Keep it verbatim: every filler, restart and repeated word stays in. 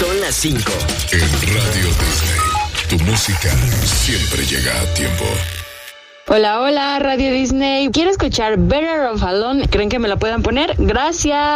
Son las cinco. En Radio Disney, tu música siempre llega a tiempo. Hola, hola, Radio Disney. Quiero escuchar Better Off Alone. ¿Creen que me la puedan poner? Gracias.